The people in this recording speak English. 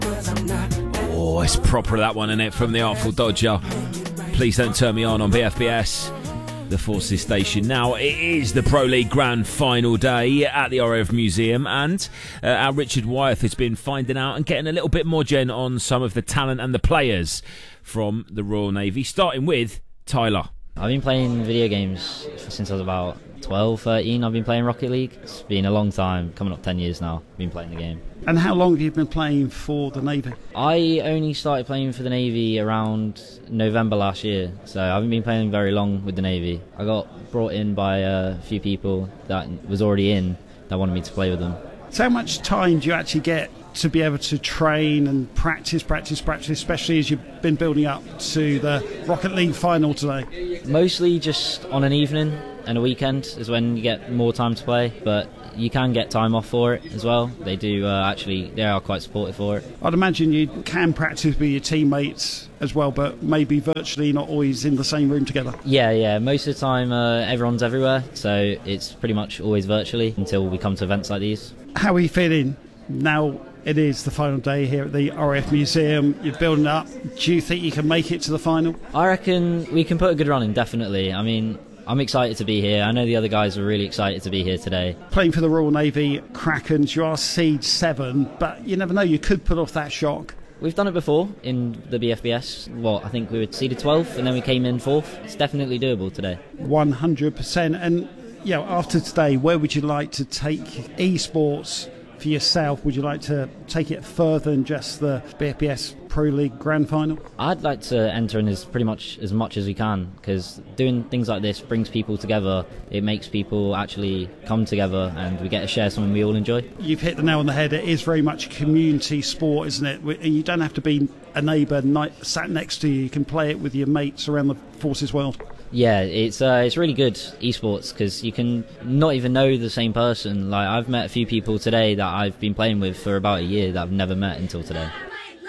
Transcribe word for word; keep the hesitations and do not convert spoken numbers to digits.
Oh, it's proper that one, isn't it? From the Artful Dodger. Please Don't Turn Me On on B F B S, the Forces station. Now, it is the Pro League Grand Final day at the R A F Museum, and uh, our Richard Wyeth has been finding out and getting a little bit more gen on some of the talent and the players from the Royal Navy, starting with Tyler. I've been playing video games since I was about twelve, thirteen. I've been playing Rocket League. It's been a long time, coming up ten years now, I've been playing the game. And how long have you been playing for the Navy? I only started playing for the Navy around November last year, so I haven't been playing very long with the Navy. I got brought in by a few people that was already in that wanted me to play with them. So how much time do you actually get to be able to train and practice, practice, practice, especially as you've been building up to the Rocket League final today? Mostly just on an evening and a weekend is when you get more time to play, but you can get time off for it as well. They do uh, actually, they are quite supportive for it. I'd imagine you can practice with your teammates as well, but maybe virtually not always in the same room together. Yeah, yeah. Most of the time uh, everyone's everywhere, so it's pretty much always virtually until we come to events like these. How are you feeling now? It is the final day here at the R A F Museum. You're building up. Do you think you can make it to the final? I reckon we can put a good run in, definitely. I mean, I'm excited to be here. I know the other guys are really excited to be here today. Playing for the Royal Navy Krakens, you are seed seven, but you never know, you could put off that shock. We've done it before in the B F B S. Well, I think we were seeded twelfth and then we came in fourth. It's definitely doable today. one hundred percent. And you know, after today, where would you like to take esports for yourself? Would you like to take it further than just the B F B S Pro League Grand Final? I'd like to enter in as pretty much as much as we can, because doing things like this brings people together. It makes people actually come together and we get to share something we all enjoy. You've hit the nail on the head. It is very much a community sport, isn't it? And you don't have to be a neighbour sat next to you. You can play it with your mates around the Forces world. Yeah, it's uh, it's really good esports because you can not even know the same person. Like, I've met a few people today that I've been playing with for about a year that I've never met until today.